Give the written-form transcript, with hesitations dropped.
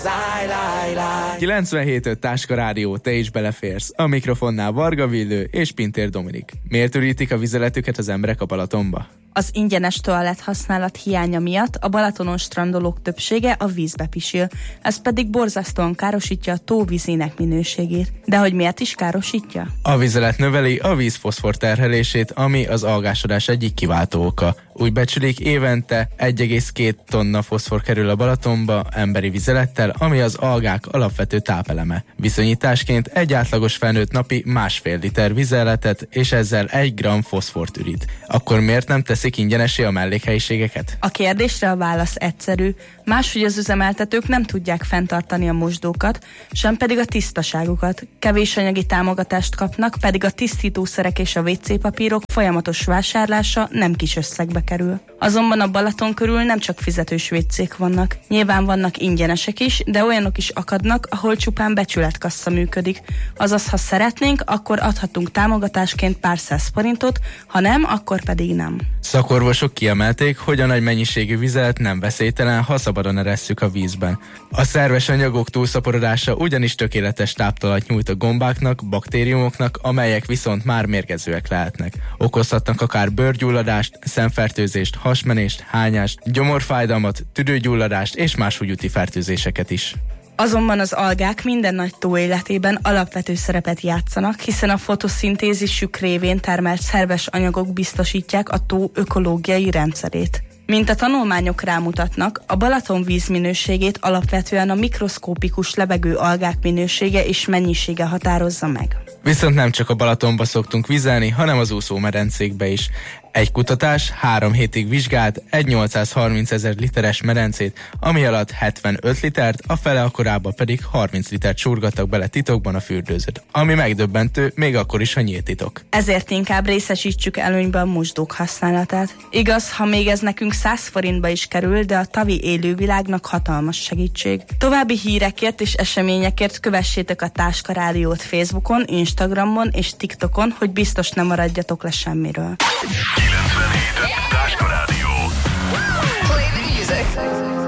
97.5 Táska Rádió, te is beleférsz. A mikrofonnál Varga Villő és Pintér Dominik. Miért ürítik a vizeletüket az emberek a Balatonba? Az ingyenes toalett használat hiánya miatt a Balatonon strandolók többsége a vízbe pisil, ez pedig borzasztóan károsítja a tó vízének minőségét. De hogy miért is károsítja? A vizelet növeli a víz foszfor terhelését, ami az algásodás egyik kiváltó oka. Úgy becsülik, évente 1,2 tonna foszfor kerül a Balatonba emberi vizelettel, ami az algák alapvető tápeleme. Viszonyításként egy átlagos felnőtt napi 1,5 liter vizeletet, és ezzel 1 gram foszfort ürít. Akkor miért nem teszik ingyenessé a mellékhelyiségeket? A kérdésre a válasz egyszerű. Máshogy az üzemeltetők nem tudják fenntartani a mosdókat, sem pedig a tisztaságukat. Kevés anyagi támogatást kapnak, pedig a tisztítószerek és a WC papírok folyamatos vásárlása nem kis összegbe kerül. Azonban a Balaton körül nem csak fizetős WC-k vannak. Nyilván vannak ingyenesek is, de olyanok is akadnak, ahol csupán becsületkassa működik. Azaz, ha szeretnénk, akkor adhatunk támogatásként pár száz forintot, ha nem, akkor pedig nem. Szakorvosok kiemelték, hogy a nagy mennyiségű vizelet nem veszélytelen, ha szabadon eresszük a vízben. A szerves anyagok túlszaporodása ugyanis tökéletes táptalajt nyújt a gombáknak, baktériumoknak, amelyek viszont már mérgezőek lehetnek. Okozhatnak akár bőrgyulladást, szemfertőzést, hasmenést, hányást, gyomorfájdalmat, tüdőgyulladást és más húgyúti fertőzéseket is. Azonban az algák minden nagy tó életében alapvető szerepet játszanak, hiszen a fotoszintézisük révén termelt szerves anyagok biztosítják a tó ökológiai rendszerét. Mint a tanulmányok rámutatnak, a Balaton vízminőségét alapvetően a mikroszkópikus lebegő algák minősége és mennyisége határozza meg. Viszont nem csak a Balatonba szoktunk vizelni, hanem az úszómedencékbe is. Egy kutatás 3 hétig vizsgált egy 830 000 literes medencét, ami alatt 75 litert, a fele akkorába pedig 30 litert csurgattak bele titokban a fürdőzőt. Ami megdöbbentő, még akkor is, ha nyílt titok. Ezért inkább részesítsük előnybe a mosdók használatát. Igaz, ha még ez nekünk 100 forintba is kerül, de a tavi élővilágnak hatalmas segítség. További hírekért és eseményekért kövessétek a Táska Rádiót Facebookon, Instagramon és TikTokon, hogy biztos nem maradjatok le semmiről. 97 Táska Rádió. Play the music.